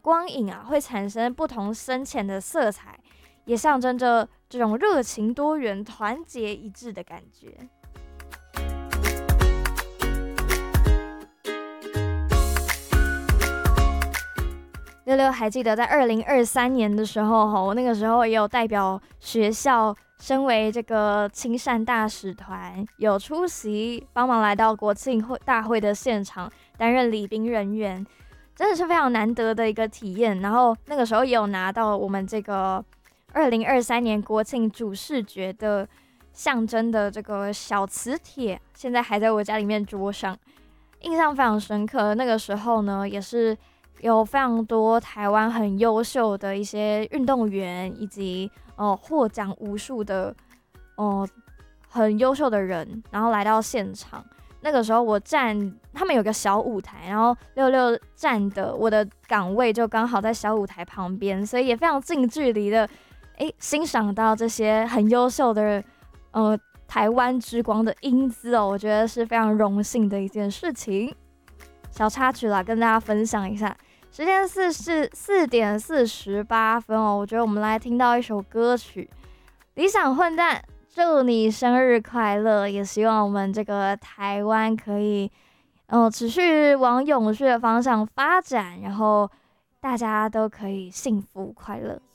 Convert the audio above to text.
光影啊会产生不同深浅的色彩，也象征着这种热情多元、团结一致的感觉。六六还记得在2023年的时候，我那个时候也有代表学校，身为这个亲善大使团，有出席帮忙来到国庆大会的现场，担任礼宾人员，真的是非常难得的一个体验。然后那个时候也有拿到我们这个2023年国庆主视觉的象征的这个小磁铁，现在还在我家里面桌上，印象非常深刻。那个时候呢，也是有非常多台湾很优秀的一些运动员，以及获奖无数的很优秀的人，然后来到现场。那个时候他们有个小舞台，然后六六站的我的岗位就刚好在小舞台旁边，所以也非常近距离的欣赏到这些很优秀的台湾之光的英姿我觉得是非常荣幸的一件事情。小插曲啦，跟大家分享一下。时间是4点48分我觉得我们来听到一首歌曲，理想混蛋，祝你生日快乐！也希望我们这个台湾可以持续往永续的方向发展，然后大家都可以幸福快乐。